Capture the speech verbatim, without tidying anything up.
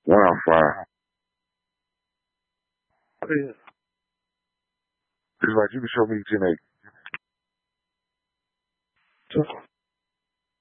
One out of five. Yeah. It's like you can show me ten eight.